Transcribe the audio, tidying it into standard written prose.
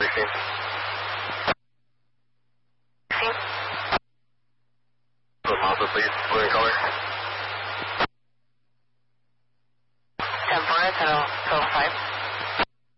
16. 16. Mazda, please. Blue in color. 10-4, 10-5.